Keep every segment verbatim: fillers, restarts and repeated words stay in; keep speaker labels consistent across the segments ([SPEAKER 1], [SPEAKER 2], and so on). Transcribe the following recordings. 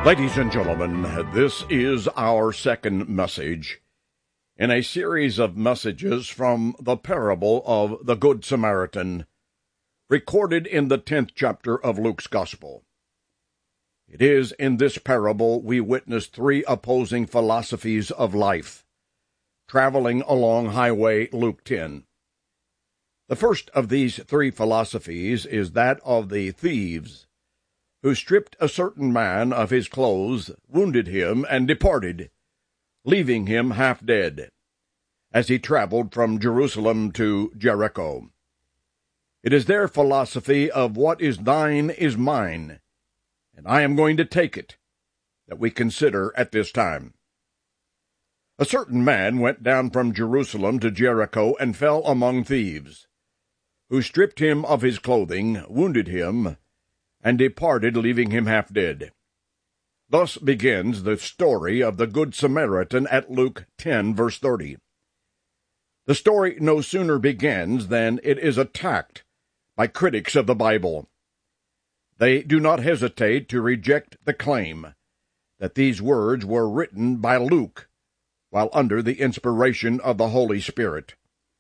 [SPEAKER 1] Ladies and gentlemen, this is our second message in a series of messages from the parable of the Good Samaritan, recorded in the tenth chapter of Luke's Gospel. It is in this parable we witness three opposing philosophies of life, traveling along Highway Luke ten. The first of these three philosophies is that of the thieves, who stripped a certain man of his clothes, wounded him, and departed, leaving him half dead, as he traveled from Jerusalem to Jericho. It is their philosophy of what is thine is mine, and I am going to take it, that we consider at this time. A certain man went down from Jerusalem to Jericho and fell among thieves, who stripped him of his clothing, wounded him, and departed, leaving him half dead. Thus begins the story of the Good Samaritan at Luke ten, verse thirty. The story no sooner begins than it is attacked by critics of the Bible. They do not hesitate to reject the claim that these words were written by Luke while under the inspiration of the Holy Spirit.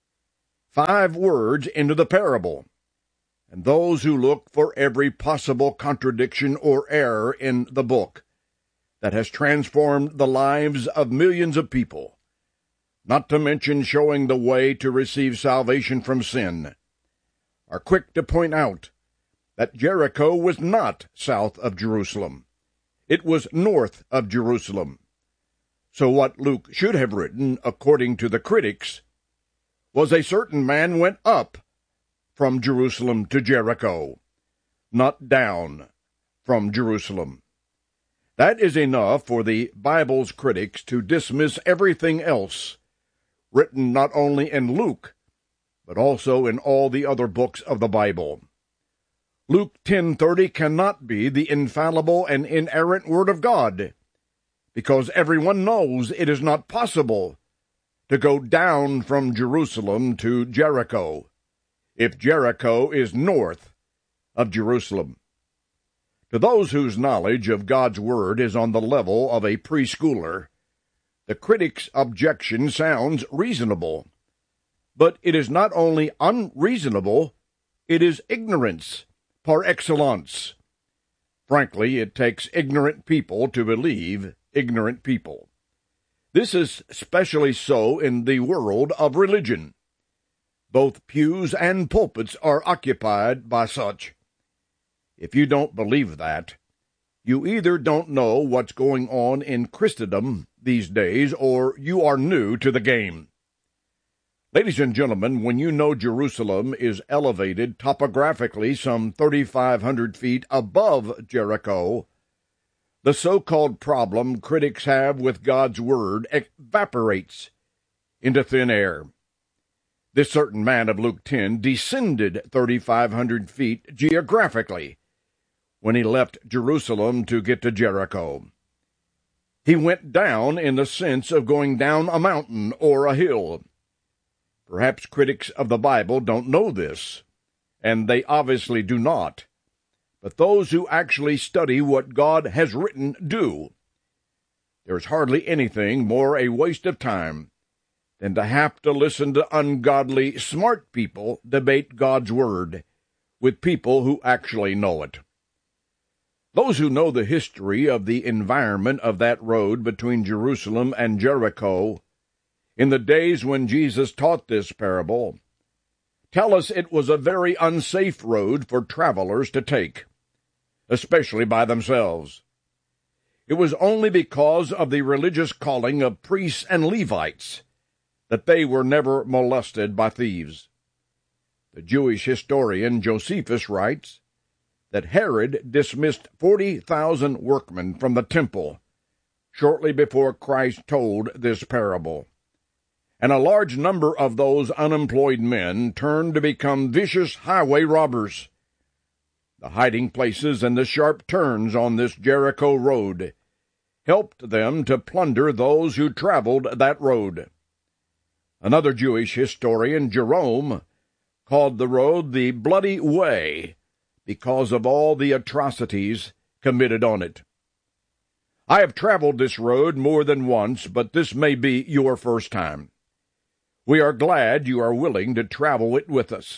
[SPEAKER 1] Five words into the parable, and those who look for every possible contradiction or error in the book that has transformed the lives of millions of people, not to mention showing the way to receive salvation from sin, are quick to point out that Jericho was not south of Jerusalem. It was north of Jerusalem. So what Luke should have written, according to the critics, was a certain man went up from Jerusalem to Jericho, not down from Jerusalem. That is enough for the Bible's critics to dismiss everything else, written not only in Luke, but also in all the other books of the Bible. Luke ten thirty cannot be the infallible and inerrant Word of God, because everyone knows it is not possible to go down from Jerusalem to Jericho, if Jericho is north of Jerusalem. To those whose knowledge of God's Word is on the level of a preschooler, the critic's objection sounds reasonable. But it is not only unreasonable, it is ignorance par excellence. Frankly, it takes ignorant people to believe ignorant people. This is especially so in the world of religion. Both pews and pulpits are occupied by such. If you don't believe that, you either don't know what's going on in Christendom these days, or you are new to the game. Ladies and gentlemen, when you know Jerusalem is elevated topographically some thirty-five hundred feet above Jericho, the so-called problem critics have with God's Word evaporates into thin air. This certain man of Luke ten descended thirty-five hundred feet geographically when he left Jerusalem to get to Jericho. He went down in the sense of going down a mountain or a hill. Perhaps critics of the Bible don't know this, and they obviously do not, but those who actually study what God has written do. There's hardly anything more a waste of time than to have to listen to ungodly, smart people debate God's Word with people who actually know it. Those who know the history of the environment of that road between Jerusalem and Jericho in the days when Jesus taught this parable tell us it was a very unsafe road for travelers to take, especially by themselves. It was only because of the religious calling of priests and Levites that they were never molested by thieves. The Jewish historian Josephus writes that Herod dismissed forty thousand workmen from the temple shortly before Christ told this parable, and a large number of those unemployed men turned to become vicious highway robbers. The hiding places and the sharp turns on this Jericho road helped them to plunder those who traveled that road. Another Jewish historian, Jerome, called the road the Bloody Way because of all the atrocities committed on it. I have traveled this road more than once, but this may be your first time. We are glad you are willing to travel it with us.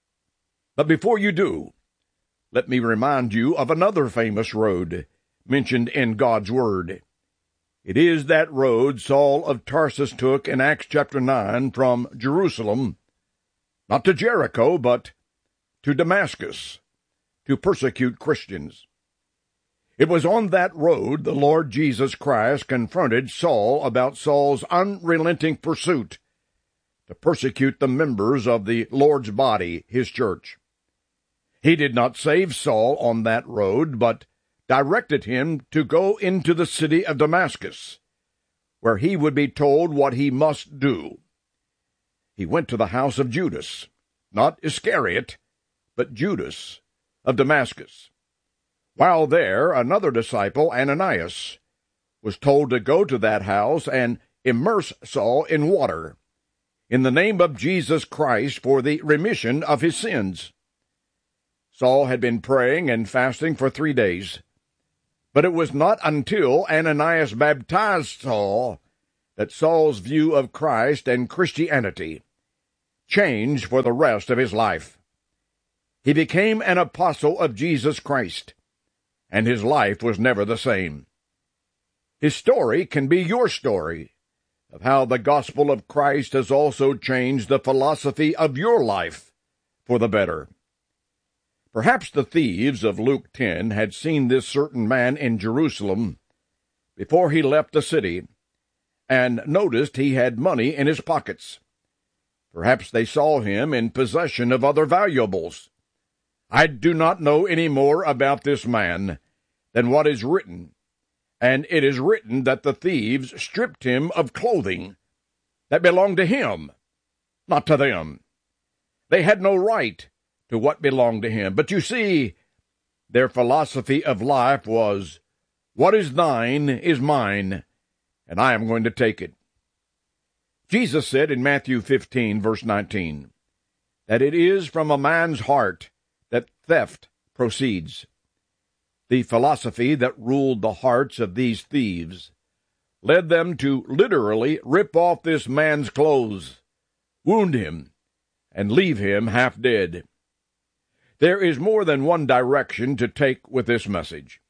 [SPEAKER 1] But before you do, let me remind you of another famous road mentioned in God's Word. It is that road Saul of Tarsus took in Acts chapter nine from Jerusalem, not to Jericho, but to Damascus, to persecute Christians. It was on that road the Lord Jesus Christ confronted Saul about Saul's unrelenting pursuit to persecute the members of the Lord's body, his church. He did not save Saul on that road, but directed him to go into the city of Damascus, where he would be told what he must do. He went to the house of Judas, not Iscariot, but Judas of Damascus. While there, another disciple, Ananias, was told to go to that house and immerse Saul in water, in the name of Jesus Christ, for the remission of his sins. Saul had been praying and fasting for three days, but it was not until Ananias baptized Saul that Saul's view of Christ and Christianity changed for the rest of his life. He became an apostle of Jesus Christ, and his life was never the same. His story can be your story of how the gospel of Christ has also changed the philosophy of your life for the better. Perhaps the thieves of Luke ten had seen this certain man in Jerusalem before he left the city, and noticed he had money in his pockets. Perhaps they saw him in possession of other valuables. I do not know any more about this man than what is written, and it is written that the thieves stripped him of clothing that belonged to him, not to them. They had no right to what belonged to him. But you see, their philosophy of life was, what is thine is mine, and I am going to take it. Jesus said in Matthew fifteen, verse nineteen, that it is from a man's heart that theft proceeds. The philosophy that ruled the hearts of these thieves led them to literally rip off this man's clothes, wound him, and leave him half dead. There is more than one direction to take with this message.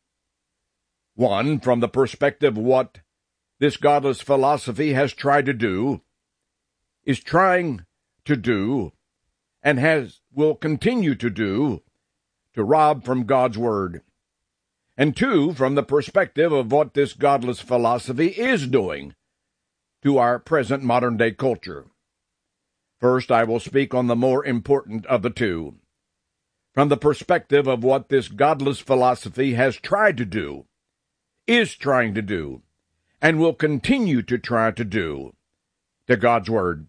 [SPEAKER 1] One, from the perspective of what this godless philosophy has tried to do, is trying to do, and has will continue to do, to rob from God's Word. And two, from the perspective of what this godless philosophy is doing to our present modern-day culture. First, I will speak on the more important of the two. From the perspective of what this godless philosophy has tried to do, is trying to do, and will continue to try to do, to God's Word.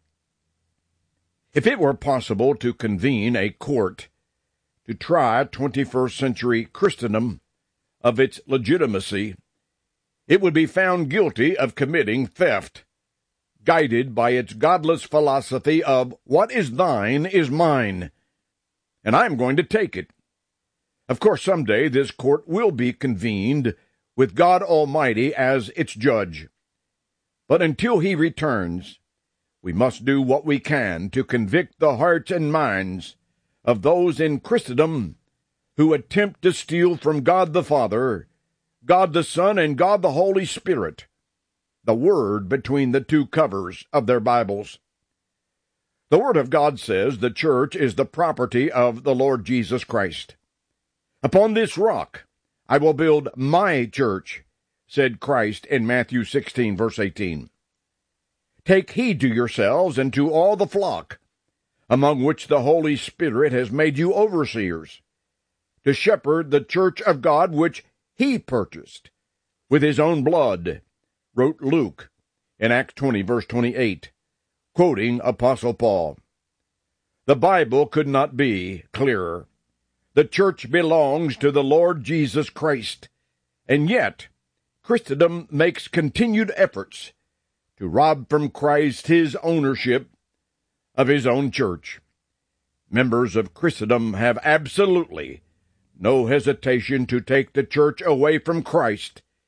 [SPEAKER 1] If it were possible to convene a court to try twenty-first century Christendom of its legitimacy, it would be found guilty of committing theft, guided by its godless philosophy of what is thine is mine, and I am going to take it. Of course, someday this court will be convened with God Almighty as its judge. But until he returns, we must do what we can to convict the hearts and minds of those in Christendom who attempt to steal from God the Father, God the Son, and God the Holy Spirit the Word between the two covers of their Bibles. The Word of God says the church is the property of the Lord Jesus Christ. Upon this rock I will build my church, said Christ in Matthew sixteen, verse eighteen. Take heed to yourselves and to all the flock, among which the Holy Spirit has made you overseers, to shepherd the church of God which he purchased with his own blood, wrote Luke in Acts twenty, verse twenty-eight. Quoting Apostle Paul. The Bible could not be clearer. The church belongs to the Lord Jesus Christ, and yet Christendom makes continued efforts to rob from Christ his ownership of his own church. Members of Christendom have absolutely no hesitation to take the church away from Christ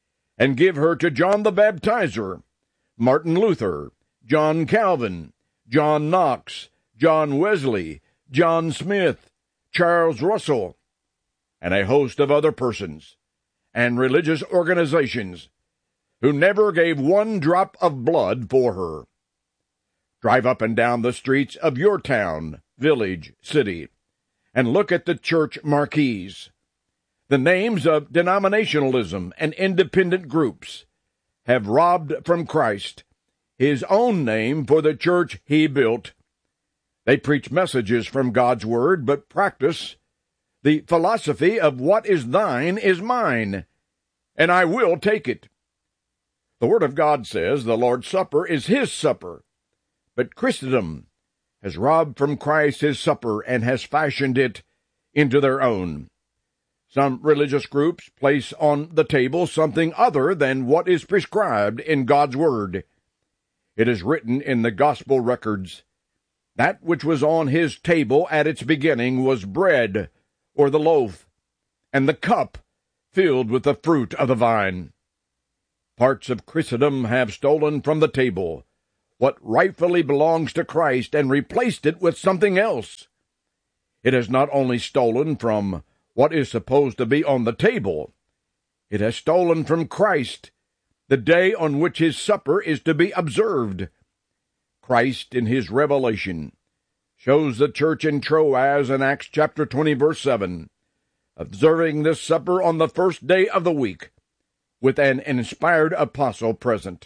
[SPEAKER 1] and give her to John the Baptizer, Martin Luther, John Calvin, John Knox, John Wesley, John Smith, Charles Russell, and a host of other persons and religious organizations who never gave one drop of blood for her. Drive up and down the streets of your town, village, city, and look at the church marquees. The names of denominationalism and independent groups have robbed from Christ his own name for the church he built. They preach messages from God's word, but practice the philosophy of what is thine is mine, and I will take it. The Word of God says the Lord's Supper is his supper, but Christendom has robbed from Christ his supper and has fashioned it into their own. Some religious groups place on the table something other than what is prescribed in God's Word. It is written in the Gospel records, that which was on his table at its beginning was bread, or the loaf, and the cup filled with the fruit of the vine. Parts of Christendom have stolen from the table what rightfully belongs to Christ and replaced it with something else. It has not only stolen from what is supposed to be on the table, it has stolen from Christ, the day on which his supper is to be observed. Christ, in his revelation, shows the church in Troas in Acts chapter twenty, verse seven, observing this supper on the first day of the week, with an inspired apostle present.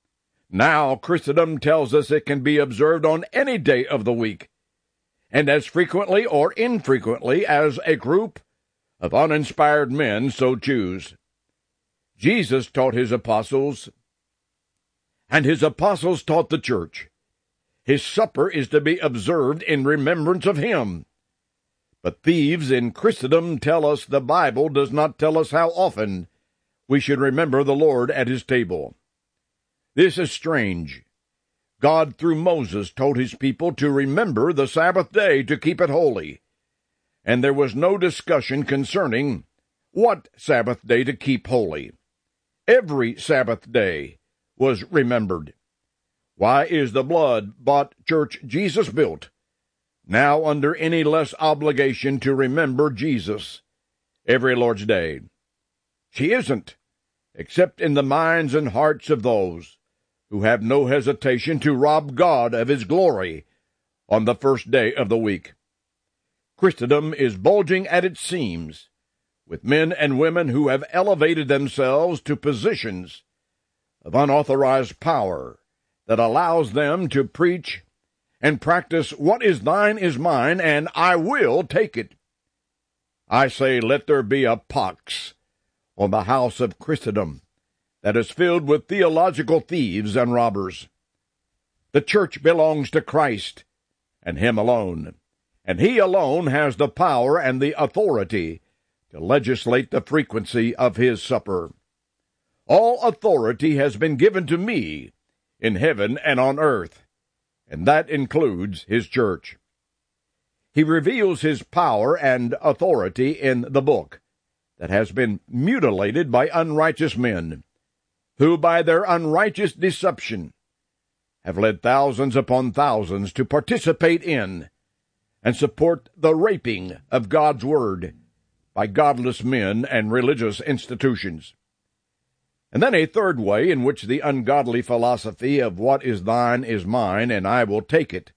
[SPEAKER 1] Now Christendom tells us it can be observed on any day of the week, and as frequently or infrequently as a group of uninspired men so choose. Jesus taught his apostles, and his apostles taught the church. His supper is to be observed in remembrance of him. But thieves in Christendom tell us the Bible does not tell us how often we should remember the Lord at his table. This is strange. God, through Moses, told his people to remember the Sabbath day to keep it holy, and there was no discussion concerning what Sabbath day to keep holy. Every Sabbath day was remembered. Why is the blood-bought church Jesus built now under any less obligation to remember Jesus every Lord's Day? She isn't, except in the minds and hearts of those who have no hesitation to rob God of his glory on the first day of the week. Christendom is bulging at its seams with men and women who have elevated themselves to positions of unauthorized power that allows them to preach and practice what is thine is mine, and I will take it. I say, let there be a pox on the house of Christendom that is filled with theological thieves and robbers. The church belongs to Christ and him alone, and he alone has the power and the authority to legislate the frequency of his supper. All authority has been given to me in heaven and on earth, and that includes his church. He reveals his power and authority in the book that has been mutilated by unrighteous men, who by their unrighteous deception have led thousands upon thousands to participate in and support the raping of God's word by godless men and religious institutions. And then a third way in which the ungodly philosophy of what is thine is mine, and I will take it,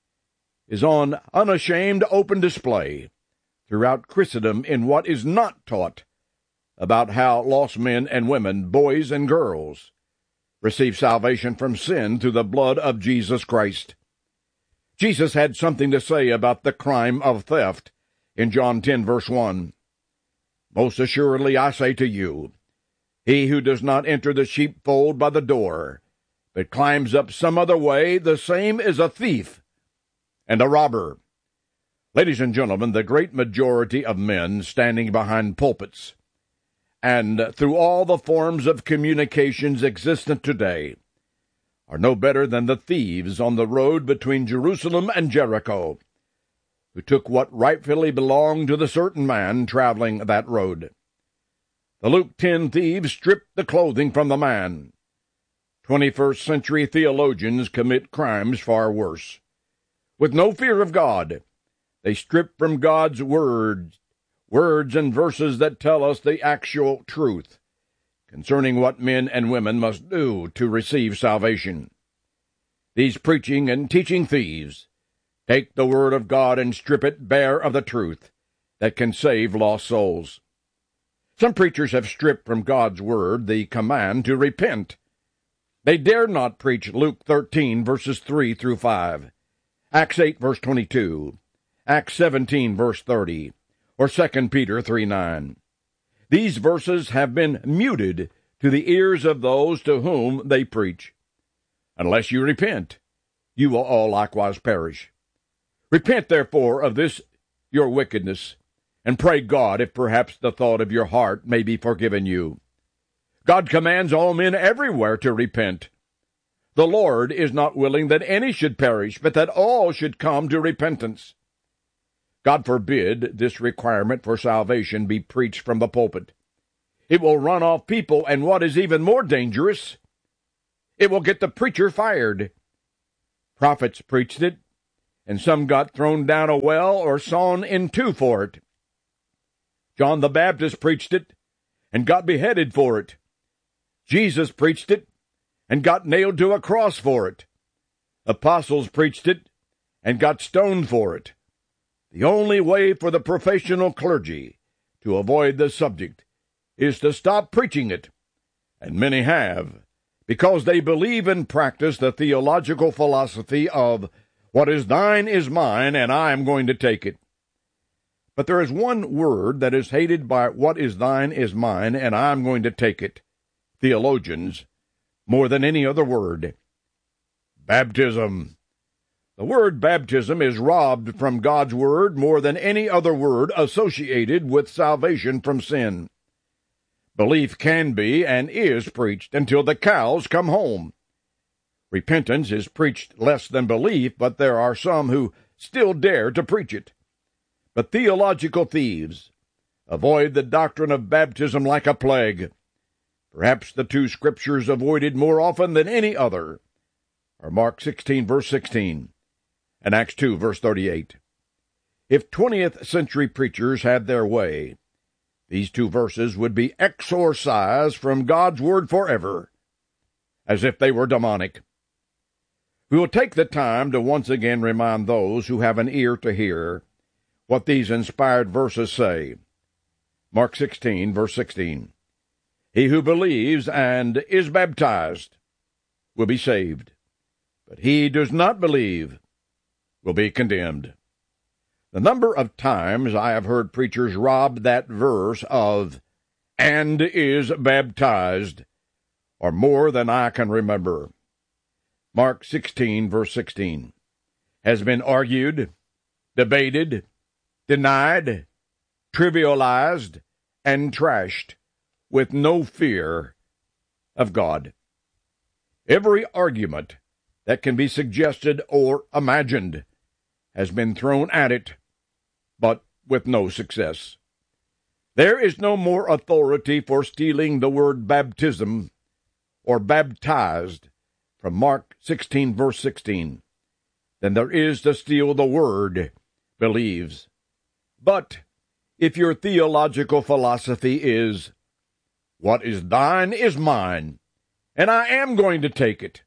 [SPEAKER 1] is on unashamed open display throughout Christendom in what is not taught about how lost men and women, boys and girls, receive salvation from sin through the blood of Jesus Christ. Jesus had something to say about the crime of theft in John ten, verse one. Most assuredly I say to you, he who does not enter the sheepfold by the door, but climbs up some other way, the same is a thief and a robber. Ladies and gentlemen, the great majority of men standing behind pulpits and through all the forms of communications existent today are no better than the thieves on the road between Jerusalem and Jericho, who took what rightfully belonged to the certain man traveling that road. The Luke ten thieves stripped the clothing from the man. twenty-first century theologians commit crimes far worse. With no fear of God, they strip from God's words, words and verses that tell us the actual truth concerning what men and women must do to receive salvation. These preaching and teaching thieves take the Word of God and strip it bare of the truth that can save lost souls. Some preachers have stripped from God's Word the command to repent. They dare not preach Luke thirteen, verses three through five, Acts eight, verse twenty-two, Acts seventeen, verse thirty, or Second Peter three nine. These verses have been muted to the ears of those to whom they preach. Unless you repent, you will all likewise perish. Repent, therefore, of this your wickedness, and pray God if perhaps the thought of your heart may be forgiven you. God commands all men everywhere to repent. The Lord is not willing that any should perish, but that all should come to repentance. God forbid this requirement for salvation be preached from the pulpit. It will run off people, and what is even more dangerous, it will get the preacher fired. Prophets preached it, and some got thrown down a well or sawn in two for it. John the Baptist preached it, and got beheaded for it. Jesus preached it, and got nailed to a cross for it. Apostles preached it, and got stoned for it. The only way for the professional clergy to avoid the subject is to stop preaching it, and many have, because they believe and practice the theological philosophy of what is thine is mine, and I am going to take it. But there is one word that is hated by what is thine is mine, and I am going to take it, theologians, more than any other word: baptism. The word baptism is robbed from God's word more than any other word associated with salvation from sin. Belief can be and is preached until the cows come home. Repentance is preached less than belief, but there are some who still dare to preach it. But theological thieves avoid the doctrine of baptism like a plague. Perhaps the two scriptures avoided more often than any other are Mark sixteen, verse sixteen, and Acts two, verse thirty-eight. If twentieth century preachers had their way, these two verses would be exorcised from God's word forever, as if they were demonic. We will take the time to once again remind those who have an ear to hear what these inspired verses say. Mark sixteen, verse sixteen. He who believes and is baptized will be saved, but he who does not believe will be condemned. The number of times I have heard preachers rob that verse of "and is baptized" are more than I can remember. Mark sixteen, verse sixteen, has been argued, debated, denied, trivialized, and trashed with no fear of God. Every argument that can be suggested or imagined has been thrown at it, but with no success. There is no more authority for stealing the word baptism or baptized from Mark sixteen, verse sixteen, than there is to steal the word believes. But if your theological philosophy is, what is thine is mine, and I am going to take it,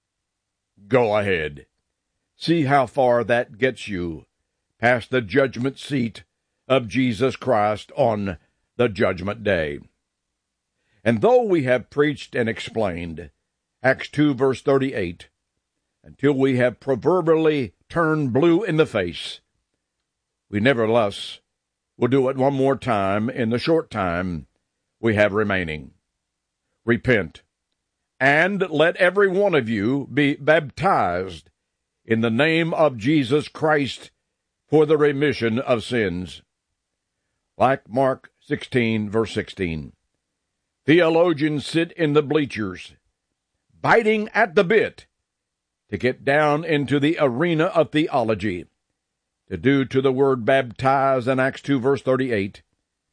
[SPEAKER 1] go ahead. See how far that gets you past the judgment seat of Jesus Christ on the judgment day. And though we have preached and explained Acts two, verse thirty-eight, until we have proverbially turned blue in the face, we nevertheless will do it one more time in the short time we have remaining. Repent, and let every one of you be baptized in the name of Jesus Christ for the remission of sins. Like Mark sixteen, verse sixteen, theologians sit in the bleachers, biting at the bit to get down into the arena of theology, to do to the word baptize in Acts two, verse thirty-eight,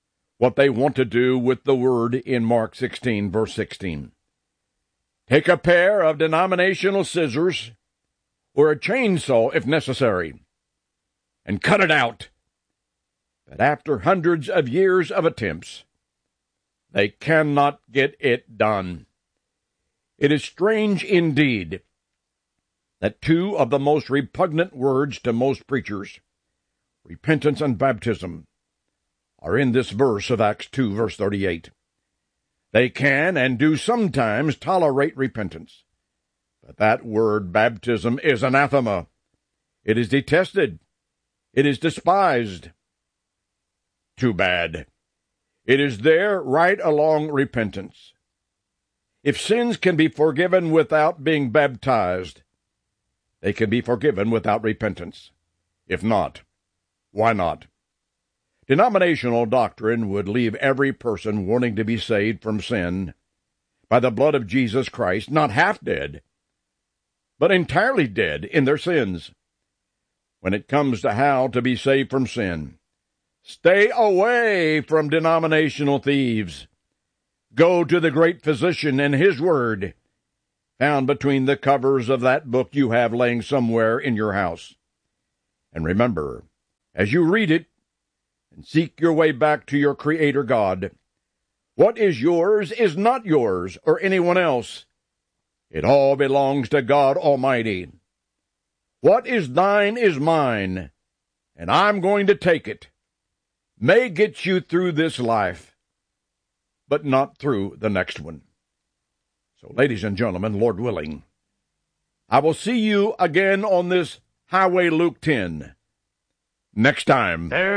[SPEAKER 1] what they want to do with the word in Mark sixteen, verse sixteen. Take a pair of denominational scissors, or a chainsaw if necessary, and cut it out. But after hundreds of years of attempts, they cannot get it done. It is strange indeed that two of the most repugnant words to most preachers, repentance and baptism, are in this verse of Acts two, verse thirty-eight. They can and do sometimes tolerate repentance, but that word baptism is anathema. It is detested. It is despised. Too bad. It is there right along repentance. If sins can be forgiven without being baptized, they can be forgiven without repentance. If not, why not? Denominational doctrine would leave every person wanting to be saved from sin by the blood of Jesus Christ not half dead, but entirely dead in their sins. When it comes to how to be saved from sin, stay away from denominational thieves. Go to the great physician and his word, found between the covers of that book you have laying somewhere in your house. And remember, as you read it and seek your way back to your Creator God, what is yours is not yours or anyone else. It all belongs to God Almighty. What is thine is mine, and I'm going to take it. May get you through this life, but not through the next one. So, ladies and gentlemen, Lord willing, I will see you again on this Highway Luke ten next time. There